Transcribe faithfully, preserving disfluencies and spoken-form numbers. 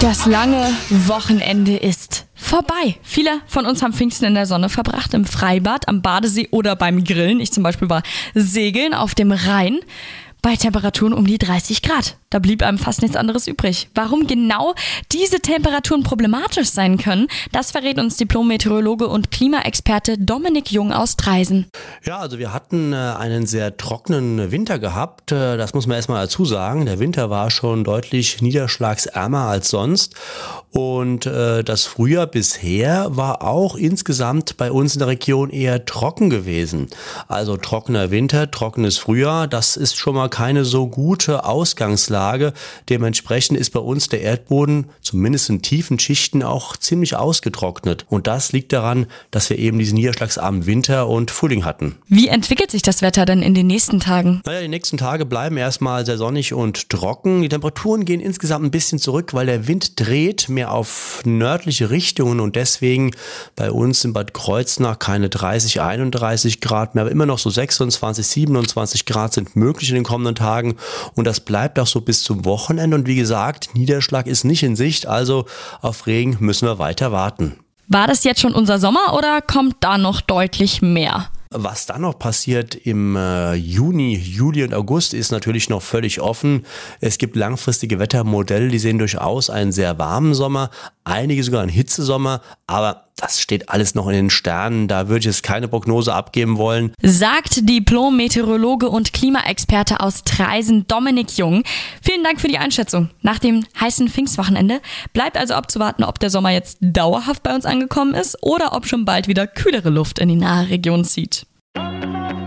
Das lange Wochenende ist vorbei. Viele von uns haben Pfingsten in der Sonne verbracht, im Freibad, am Badesee oder beim Grillen. Ich zum Beispiel war segeln auf dem Rhein bei Temperaturen um die dreißig Grad. Da blieb einem fast nichts anderes übrig. Warum genau diese Temperaturen problematisch sein können, das verrät uns Diplom-Meteorologe und Klimaexperte Dominik Jung aus Traisen. Ja, also wir hatten äh, einen sehr trockenen Winter gehabt. Äh, das muss man erstmal dazu sagen. Der Winter war schon deutlich niederschlagsärmer als sonst. Und äh, das Frühjahr bisher war auch insgesamt bei uns in der Region eher trocken gewesen. Also trockener Winter, trockenes Frühjahr, das ist schon mal keine so gute Ausgangslage. Dementsprechend ist bei uns der Erdboden, zumindest in tiefen Schichten, auch ziemlich ausgetrocknet. Und das liegt daran, dass wir eben diesen niederschlagsarmen Winter und Frühling hatten. Wie entwickelt sich das Wetter denn in den nächsten Tagen? Naja, die nächsten Tage bleiben erstmal sehr sonnig und trocken. Die Temperaturen gehen insgesamt ein bisschen zurück, weil der Wind dreht mehr auf nördliche Richtungen und deswegen bei uns in Bad Kreuznach keine dreißig, einunddreißig Grad mehr, aber immer noch so sechsundzwanzig, siebenundzwanzig Grad sind möglich in den kommenden Tagen und das bleibt auch so bis zum Wochenende und wie gesagt, Niederschlag ist nicht in Sicht, also auf Regen müssen wir weiter warten. War das jetzt schon unser Sommer oder kommt da noch deutlich mehr? Was dann noch passiert im äh, Juni, Juli und August ist natürlich noch völlig offen. Es gibt langfristige Wettermodelle, die sehen durchaus einen sehr warmen Sommer, einige sogar einen Hitzesommer, aber das steht alles noch in den Sternen, da würde ich jetzt keine Prognose abgeben wollen. Sagt Diplom-Meteorologe und Klimaexperte aus Traisen Dominik Jung. Vielen Dank für die Einschätzung. Nach dem heißen Pfingstwochenende bleibt also abzuwarten, ob der Sommer jetzt dauerhaft bei uns angekommen ist oder ob schon bald wieder kühlere Luft in die nahe Region zieht.